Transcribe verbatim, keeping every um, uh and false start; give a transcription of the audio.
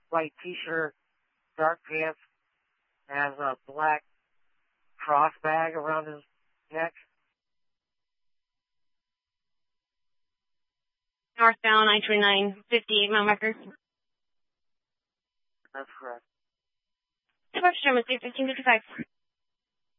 white t-shirt, dark pants, has a black cross bag around his neck. Northbound I twenty-nine, fifty-eight mile marker. That's correct. Departure time is fifteen fifty-five.